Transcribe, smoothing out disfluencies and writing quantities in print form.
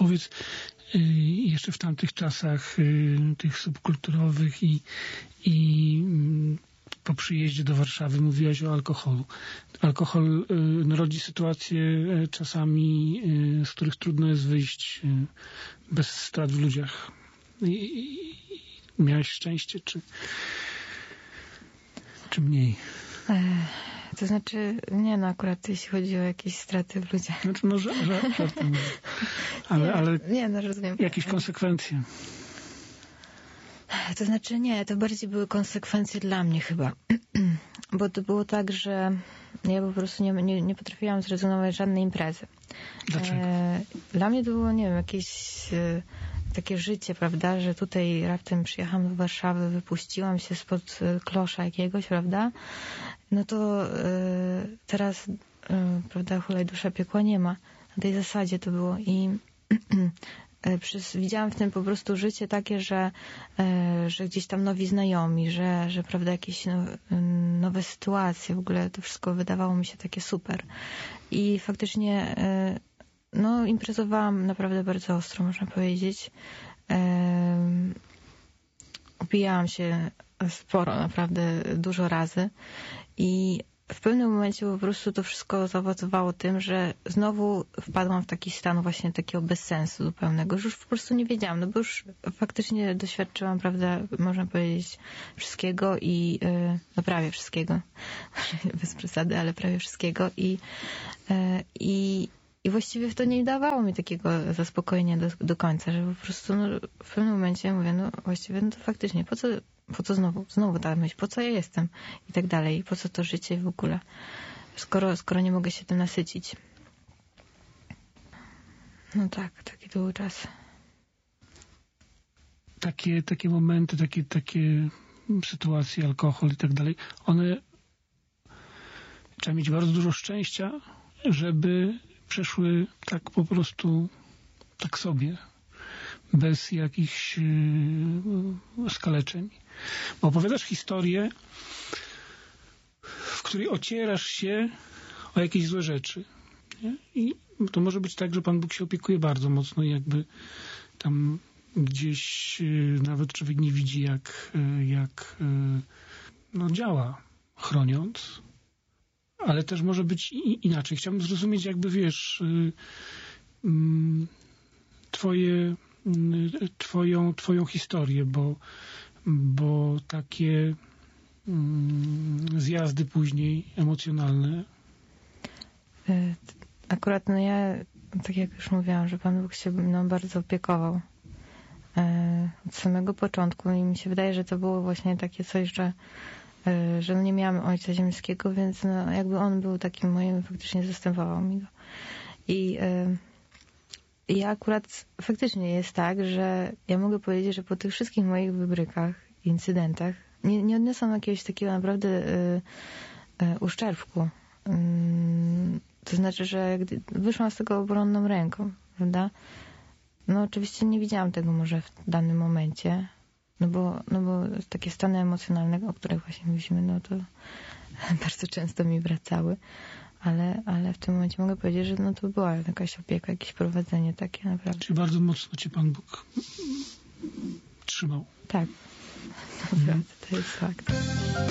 powiedz, jeszcze w tamtych czasach tych subkulturowych i po przyjeździe do Warszawy mówiłaś o alkoholu. Alkohol rodzi sytuacje czasami, z których trudno jest wyjść bez strat w ludziach. Miałeś szczęście, czy mniej? To znaczy, nie no, akurat jeśli chodzi o jakieś straty w ludziach. Znaczy, no żartem. Ale nie, no rozumiem. Jakieś konsekwencje? To znaczy nie, to bardziej były konsekwencje dla mnie chyba. Bo to było tak, że ja po prostu nie potrafiłam zrezygnować z żadnej imprezy. Dlaczego? Dla mnie to było, nie wiem, jakieś takie życie, prawda, że tutaj raptem przyjechałam do Warszawy, wypuściłam się spod klosza jakiegoś, prawda, no to teraz, prawda, hulaj dusza, piekła nie ma. Na tej zasadzie to było i widziałam w tym po prostu życie takie, że gdzieś tam nowi znajomi, że prawda, jakieś nowe sytuacje, w ogóle to wszystko wydawało mi się takie super. I faktycznie no, imprezowałam naprawdę bardzo ostro, można powiedzieć. Upijałam się sporo, naprawdę dużo razy i w pewnym momencie po prostu to wszystko zaowocowało tym, że znowu wpadłam w taki stan właśnie takiego bezsensu zupełnego, że już po prostu nie wiedziałam, no bo już faktycznie doświadczyłam, prawda, można powiedzieć, wszystkiego i no prawie wszystkiego, bez przesady, ale prawie wszystkiego i właściwie w to nie dawało mi takiego zaspokojenia do końca, że po prostu no, w pewnym momencie mówię, no właściwie no to faktycznie, po co znowu ta myśl, po co ja jestem i tak dalej, po co to życie w ogóle, skoro nie mogę się tym nasycić. No tak, taki to był czas. Takie momenty, takie sytuacje, alkohol i tak dalej, one trzeba mieć bardzo dużo szczęścia, żeby przeszły tak po prostu tak sobie, bez jakichś skaleczeń. Bo opowiadasz historię, w której ocierasz się o jakieś złe rzeczy. Nie? I to może być tak, że Pan Bóg się opiekuje bardzo mocno i jakby tam gdzieś nawet człowiek nie widzi, jak no, działa, chroniąc. Ale też może być inaczej. Chciałbym zrozumieć, jakby wiesz, twoją historię, bo takie zjazdy później emocjonalne. Akurat no ja, tak jak już mówiłam, że Pan Bóg się mną bardzo opiekował od samego początku i mi się wydaje, że to było właśnie takie coś, że nie miałam Ojca Ziemskiego, więc no, jakby On był takim moim, faktycznie zastępował mi go. I ja akurat faktycznie jest tak, że ja mogę powiedzieć, że po tych wszystkich moich wybrykach, incydentach, nie odniosłam jakiegoś takiego naprawdę uszczerbku. To znaczy, że wyszłam z tego obronną ręką, prawda? No oczywiście nie widziałam tego może w danym momencie, no bo takie stany emocjonalne, o których właśnie mówiliśmy, no to bardzo często mi wracały, ale w tym momencie mogę powiedzieć, że no to była jakaś opieka, jakieś prowadzenie takie naprawdę. Czyli bardzo mocno Cię Pan Bóg trzymał. Tak, naprawdę, to jest fakt.